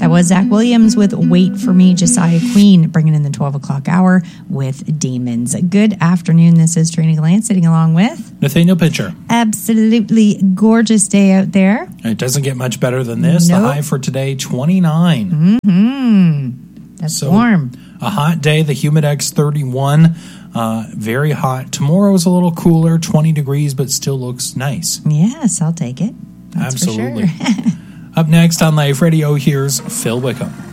That was Zach Williams with Wait For Me. Josiah Queen bringing in the 12 o'clock hour with Demons. Good afternoon. This is Trina Gallant sitting along with Nathaniel Pitcher. Absolutely gorgeous day out there. It doesn't get much better than this. Nope. The high for today, 29. That's warm. A hot day. The Humidex 31. Very hot. Tomorrow's a little cooler, 20 degrees, but still looks nice. Yes, I'll take it. That's Absolutely. For sure. Up next on Life Radio, here's Phil Wickham.